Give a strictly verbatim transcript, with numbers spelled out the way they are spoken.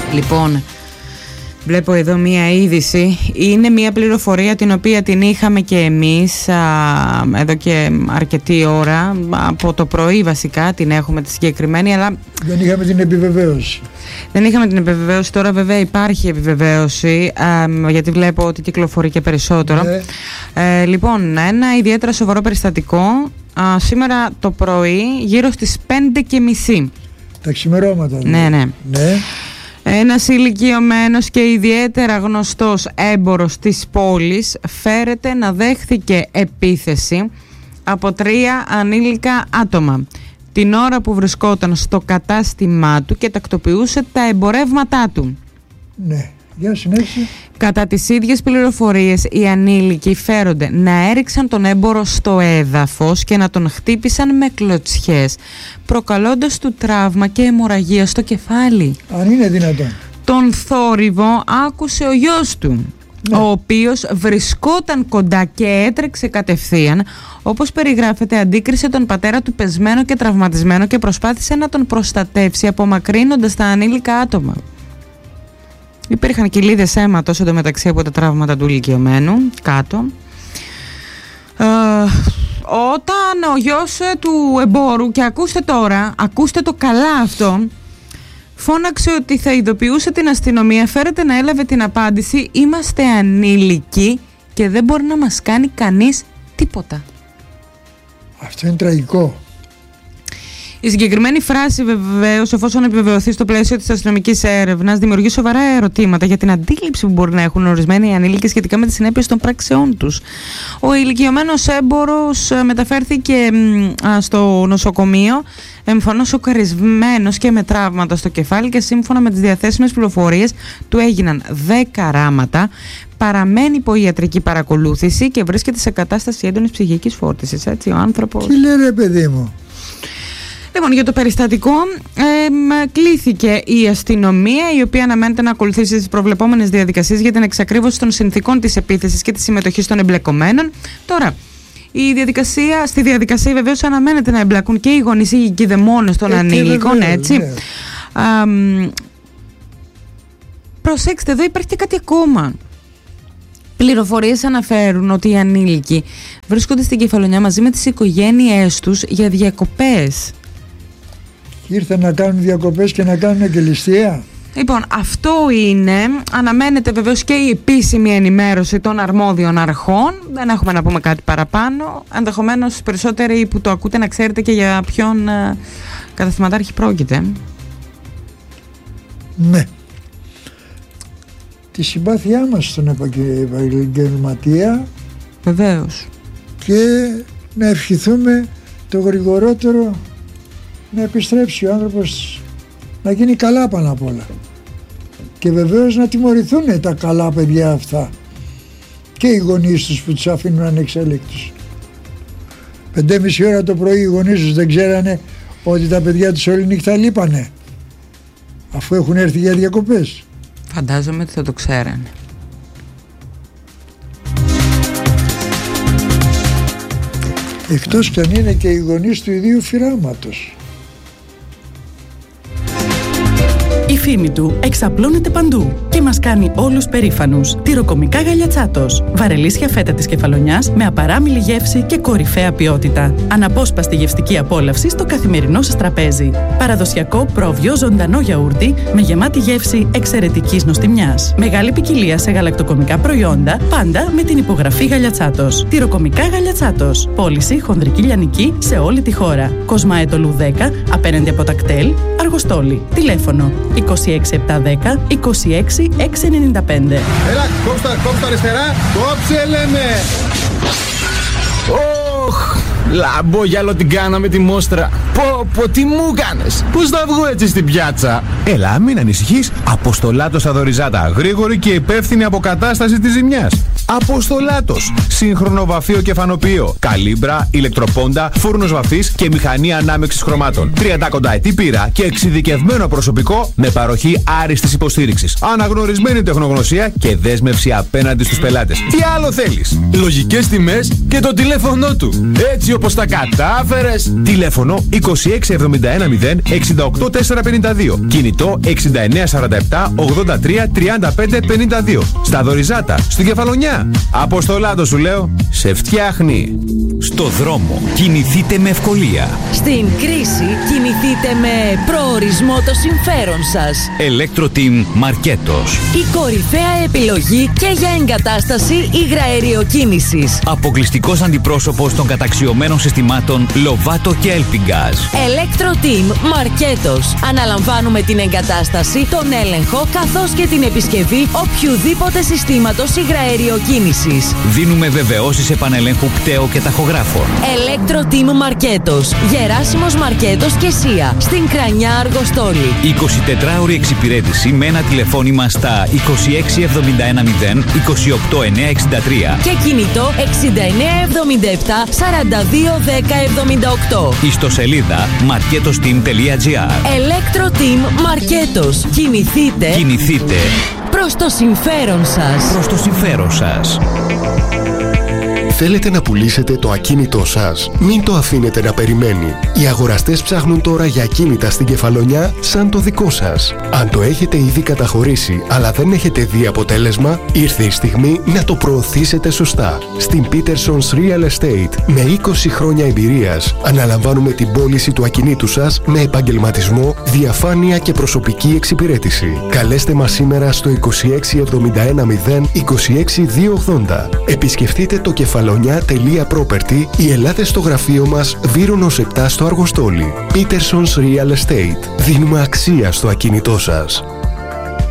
Λοιπόν, βλέπω εδώ μία είδηση. Είναι μία πληροφορία την οποία την είχαμε και εμείς α, εδώ και αρκετή ώρα. Από το πρωί βασικά την έχουμε τη συγκεκριμένη, αλλά δεν είχαμε την επιβεβαίωση. Δεν είχαμε την επιβεβαίωση. Τώρα βέβαια υπάρχει επιβεβαίωση, α, γιατί βλέπω ότι κυκλοφορεί και περισσότερο. Ναι. Ε, λοιπόν, ένα ιδιαίτερα σοβαρό περιστατικό α, σήμερα το πρωί γύρω στις πέντε και μισή. Τα ξημερώματα. Δηλαδή. Ναι, ναι. ναι. Ένας ηλικιωμένος και ιδιαίτερα γνωστός έμπορος της πόλης φέρεται να δέχθηκε επίθεση από τρία ανήλικα άτομα την ώρα που βρισκόταν στο κατάστημά του και τακτοποιούσε τα εμπορεύματά του. Ναι, για συνέχιση. Κατά τις ίδιες πληροφορίες, οι ανήλικοι φέρονται να έριξαν τον έμπορο στο έδαφος και να τον χτύπησαν με κλωτσιές, προκαλώντας του τραύμα και αιμορραγία στο κεφάλι. Αν είναι δυνατόν. Τον θόρυβο άκουσε ο γιος του, ναι. ο οποίος βρισκόταν κοντά και έτρεξε κατευθείαν. Όπως περιγράφεται, αντίκρισε τον πατέρα του πεσμένο και τραυματισμένο και προσπάθησε να τον προστατεύσει απομακρύνοντας τα ανήλικα άτομα. Υπήρχαν κοιλίδες αίματος εντωμεταξύ από τα τραύματα του ηλικιωμένου κάτω. Ε, όταν ο γιος του εμπόρου, και ακούστε τώρα, ακούστε το καλά αυτό, φώναξε ότι θα ειδοποιούσε την αστυνομία, φέρεται να έλαβε την απάντηση «Είμαστε ανήλικοι και δεν μπορεί να μας κάνει κανείς τίποτα». Αυτό είναι τραγικό. Η συγκεκριμένη φράση, βεβαίως, εφόσον επιβεβαιωθεί στο πλαίσιο της αστυνομικής έρευνας, δημιουργεί σοβαρά ερωτήματα για την αντίληψη που μπορεί να έχουν ορισμένοι ανήλικοι σχετικά με τις συνέπειες των πράξεών τους. Ο ηλικιωμένος έμπορος μεταφέρθηκε α, στο νοσοκομείο, εμφανώς σοκαρισμένος και με τραύματα στο κεφάλι, και σύμφωνα με τις διαθέσιμες πληροφορίες του έγιναν δέκα ράματα. Παραμένει υπό ιατρική παρακολούθηση και βρίσκεται σε κατάσταση έντονης ψυχικής φόρτισης. Έτσι, ο άνθρωπος. Τι λέει ρε παιδί μου. Λοιπόν, για το περιστατικό ε, κλήθηκε η αστυνομία, η οποία αναμένεται να ακολουθήσει τις προβλεπόμενες διαδικασίες για την εξακρίβωση των συνθήκων της επίθεσης και της συμμετοχής των εμπλεκομένων. Τώρα, η διαδικασία, στη διαδικασία βεβαίως αναμένεται να εμπλακούν και οι γονείς ή οι κηδεμόνες των ε, ανήλικων, έτσι. Ναι. Α, προσέξτε, εδώ υπάρχει και κάτι ακόμα. Πληροφορίες αναφέρουν ότι οι ανήλικοι βρίσκονται στην Κεφαλονιά μαζί με τις οικογένειές τους για διακοπές. Ήρθαν να κάνουν διακοπές και να κάνουν και ληστεία. Λοιπόν, αυτό είναι. Αναμένεται βεβαίως και η επίσημη ενημέρωση των αρμόδιων αρχών. Δεν έχουμε να πούμε κάτι παραπάνω. Ενδεχομένως περισσότεροι που το ακούτε να ξέρετε και για ποιον ε, καταστηματάρχη πρόκειται. Ναι. Τη συμπάθειά μας στον επαγγελματία. Βεβαίως. Και να ευχηθούμε το γρηγορότερο να επιστρέψει ο άνθρωπος, να γίνει καλά πάνω απ' όλα. Και βεβαίως να τιμωρηθούν τα καλά παιδιά αυτά και οι γονείς τους που τους αφήνουν ανεξέλεκτους. Πεντέμιση ώρα το πρωί οι γονείς τους δεν ξέρανε ότι τα παιδιά τους όλη νύχτα λείπανε, αφού έχουν έρθει για διακοπές. Φαντάζομαι ότι θα το ξέρανε. Εκτός κι αν είναι και οι γονείς του ιδίου φυράματος. Η φήμη του εξαπλώνεται παντού και μας κάνει όλους περήφανους. Τυροκομικά Γαλιατσάτος. Βαρελίσια φέτα της Κεφαλονιάς με απαράμιλη γεύση και κορυφαία ποιότητα. Αναπόσπαστη γευστική απόλαυση στο καθημερινό σας τραπέζι. Παραδοσιακό πρόβιο ζωντανό γιαούρτι με γεμάτη γεύση εξαιρετικής νοστιμιάς. Μεγάλη ποικιλία σε γαλακτοκομικά προϊόντα, πάντα με την υπογραφή Γαλιατσάτος. Τυροκομικά Γαλιατσάτος. Πώληση χονδρική λιανική σε όλη τη χώρα. Κοσμαέτολου δέκα, απέναντι από τα κτέλ, Αργοστόλη. Τηλέφωνο είκοσι έξι επτακόσια δέκα είκοσι έξι εξακόσια ενενήντα πέντε. Έλα, κόψτε, κόψτε αριστερά. Κόψε λέμε. Ωχ, λαμπόγιαλο την κάναμε τη μόστρα. Πω, πω, τι μου κάνες. Πώς θα βγω έτσι στην πιάτσα. Έλα, μην ανησυχείς. Αποστολάτος Αδοριζάτα. Γρήγορη και υπεύθυνη αποκατάσταση της ζημιάς. Αποστολάτος. Σύγχρονο βαφείο και φανοποιείο. Καλύμπρα, ηλεκτροπόντα, φούρνος βαφής και μηχανή ανάμειξης χρωμάτων. τριάντα ετή πείρα και εξειδικευμένο προσωπικό με παροχή άριστης υποστήριξης. Αναγνωρισμένη τεχνογνωσία και δέσμευση απέναντι στους πελάτες. Τι άλλο θέλεις? Λογικές τιμές και το τηλέφωνο του. Έτσι όπως τα κατάφερες. Τηλέφωνο είκοσι έξι εβδομήντα ένα μηδέν εξήντα οκτώ τετρακόσια πενήντα δύο. Κινητό εξήντα εννέα σαράντα επτά ογδόντα τρία τριάντα πέντε πενήντα δύο. Στα Δωριζάτα, στην Κεφαλονιά. Αποστολάτο σου λέω, σε φτιάχνει. Στο δρόμο κινηθείτε με ευκολία. Στην κρίση κινηθείτε με προορισμό το συμφέρον σας. Electro-Team Μαρκέτος. Η κορυφαία επιλογή και για εγκατάσταση υγραεριοκίνησης. Αποκλειστικός αντιπρόσωπος των καταξιωμένων συστημάτων Lovato και Elpingaz. Electro-Team Μαρκέτος. Αναλαμβάνουμε την εγκατάσταση, τον έλεγχο καθώς και την επισκευή οποιουδήποτε συστήματος υγραεριοκίνησης. Δίνουμε βεβαιώσεις επανελέγχου πτέο και ταχογράφων. Electro-Team Μαρκέτος. Γεράσιμος Μαρκέτος και Σία. Στην Κρανιά Αργοστόλη. εικοσιτετράωρη εξυπηρέτηση με ένα τηλεφώνημα στα είκοσι έξι εβδομήντα ένα μηδέν είκοσι οκτώ εννιακόσια εξήντα τρία και κινητό εξήντα εννέα εβδομήντα επτά σαράντα δύο δέκα εβδομήντα οκτώ. Ιστοσελίδα marketosteam τελεία gr. Electro-Team Μαρκέτος. Κινηθείτε. Κινηθείτε προς το συμφέρον σας. Προς το συμφέρον σας. Θέλετε να πουλήσετε το ακίνητό σας? Μην το αφήνετε να περιμένει. Οι αγοραστές ψάχνουν τώρα για ακίνητα στην Κεφαλονιά σαν το δικό σας. Αν το έχετε ήδη καταχωρήσει αλλά δεν έχετε δει αποτέλεσμα, ήρθε η στιγμή να το προωθήσετε σωστά. Στην Peterson's Real Estate, με είκοσι χρόνια εμπειρίας, αναλαμβάνουμε την πώληση του ακινήτου σας με επαγγελματισμό, διαφάνεια και προσωπική εξυπηρέτηση. Καλέστε μας σήμερα στο είκοσι έξι εβδομήντα ένα μηδέν είκοσι έξι διακόσια ογδόντα. Επισκεφτείτε το κεφαλονιά.property ή ελάτε στο γραφείο μας Βύρονος επτά στο Αργοστόλι. Peterson's Real Estate. Δίνουμε αξία στο ακίνητό σας.